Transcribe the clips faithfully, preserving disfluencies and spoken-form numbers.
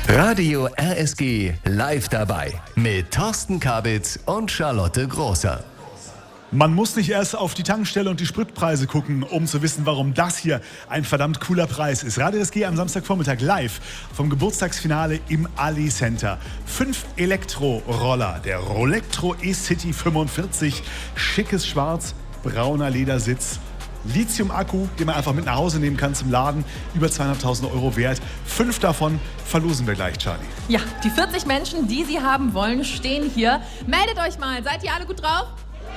Radio R S G live dabei mit Thorsten Kabitz und Charlotte Großer. Man muss nicht erst auf die Tankstelle und die Spritpreise gucken, um zu wissen, warum das hier ein verdammt cooler Preis ist. Radio R S G am Samstagvormittag live vom Geburtstagsfinale im Ali Center. Fünf Elektroroller, der Rolectro E-City fünfundvierzig, schickes Schwarz, brauner Ledersitz, Lithium-Akku, den man einfach mit nach Hause nehmen kann zum Laden, über zweihunderttausend Euro wert. Fünf davon verlosen wir gleich, Charlie. Ja, die vierzig Menschen, die Sie haben wollen, stehen hier. Meldet euch mal, seid ihr alle gut drauf?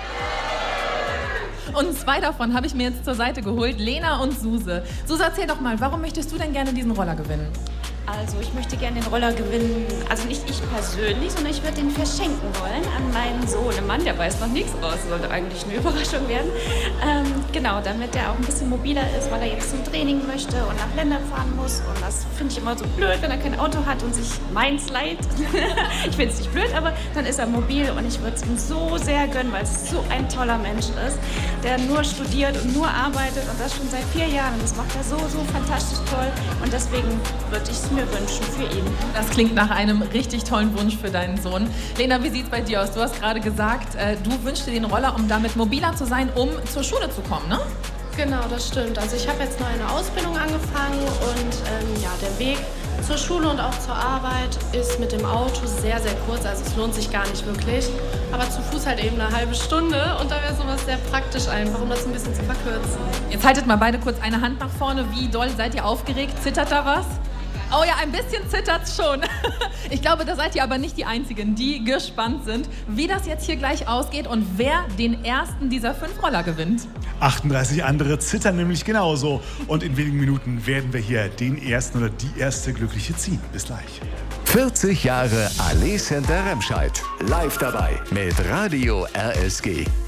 Und zwei davon habe ich mir jetzt zur Seite geholt, Lena und Suse. Suse, erzähl doch mal, warum möchtest du denn gerne diesen Roller gewinnen? Also ich möchte gerne den Roller gewinnen, also nicht ich persönlich, sondern ich würde den verschenken wollen an meinen Sohnemann. Der weiß noch nichts raus, sollte eigentlich eine Überraschung werden. Ähm, genau, damit er auch ein bisschen mobiler ist, weil er jetzt zum Training möchte und nach Ländern fahren muss. Und das finde ich immer so blöd, wenn er kein Auto hat und sich meins leiht. Ich finde es nicht blöd, aber dann ist er mobil und ich würde es ihm so sehr gönnen, weil es so ein toller Mensch ist, der nur studiert und nur arbeitet und das schon seit vier Jahren. Und das macht er so, so fantastisch toll und deswegen würde ich es mir wünschen für ihn. Das klingt nach einem richtig tollen Wunsch für deinen Sohn. Lena, wie sieht es bei dir aus? Du hast gerade gesagt, äh, du wünschst dir den Roller, um damit mobiler zu sein, um zur Schule zu kommen, ne? Genau, das stimmt. Also ich habe jetzt noch eine Ausbildung angefangen und ähm, ja, der Weg zur Schule und auch zur Arbeit ist mit dem Auto sehr, sehr kurz. Also es lohnt sich gar nicht wirklich. Aber zu Fuß halt eben eine halbe Stunde und da wäre sowas sehr praktisch einfach, um das ein bisschen zu verkürzen. Jetzt haltet mal beide kurz eine Hand nach vorne. Wie doll seid ihr aufgeregt? Zittert da was? Oh ja, ein bisschen zittert's schon. Ich glaube, da seid ihr aber nicht die Einzigen, die gespannt sind, wie das jetzt hier gleich ausgeht und wer den ersten dieser fünf Roller gewinnt. achtunddreißig andere zittern nämlich genauso. Und in wenigen Minuten werden wir hier den ersten oder die erste Glückliche ziehen. Bis gleich. vierzig Jahre Ali Center Remscheid. Live dabei mit Radio R S G.